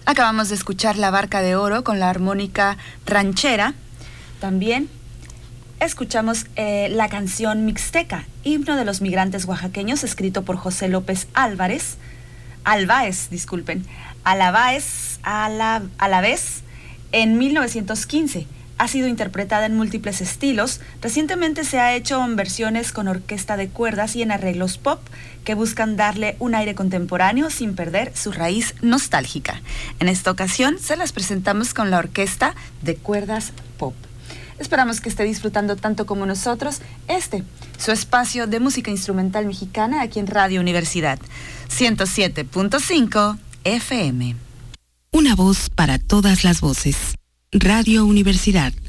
Acabamos de escuchar La Barca de Oro con la armónica ranchera. También escuchamos la canción Mixteca, himno de los migrantes oaxaqueños, escrito por José López Álvarez. Albaez, disculpen. Alavez, en 1915. Ha sido interpretada en múltiples estilos. Recientemente se ha hecho en versiones con orquesta de cuerdas y en arreglos pop que buscan darle un aire contemporáneo sin perder su raíz nostálgica. En esta ocasión se las presentamos con la orquesta de cuerdas pop. Esperamos que esté disfrutando tanto como nosotros su espacio de música instrumental mexicana aquí en Radio Universidad 107.5 FM. Una voz para todas las voces. Radio Universidad